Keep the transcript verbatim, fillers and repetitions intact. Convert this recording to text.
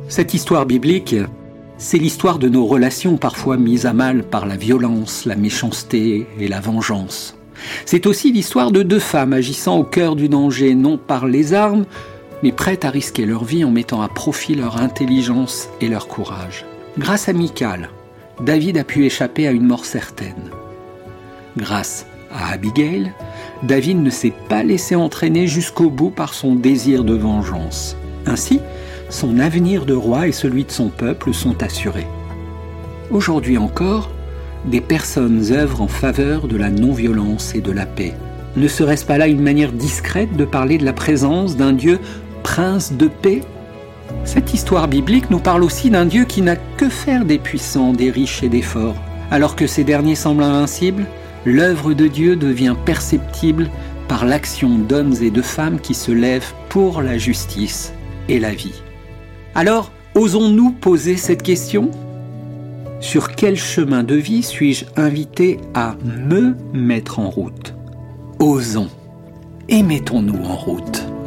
Cette histoire biblique, c'est l'histoire de nos relations parfois mises à mal par la violence, la méchanceté et la vengeance. C'est aussi l'histoire de deux femmes agissant au cœur du danger, non par les armes, mais prêtes à risquer leur vie en mettant à profit leur intelligence et leur courage. Grâce à Michal, David a pu échapper à une mort certaine. Grâce à Abigail, David ne s'est pas laissé entraîner jusqu'au bout par son désir de vengeance. Ainsi, son avenir de roi et celui de son peuple sont assurés. Aujourd'hui encore, des personnes œuvrent en faveur de la non-violence et de la paix. Ne serait-ce pas là une manière discrète de parler de la présence d'un Dieu prince de paix ? Cette histoire biblique nous parle aussi d'un Dieu qui n'a que faire des puissants, des riches et des forts. Alors que ces derniers semblent invincibles, l'œuvre de Dieu devient perceptible par l'action d'hommes et de femmes qui se lèvent pour la justice et la vie. Alors, osons-nous poser cette question ? Sur quel chemin de vie suis-je invité à me mettre en route ? Osons et mettons-nous en route.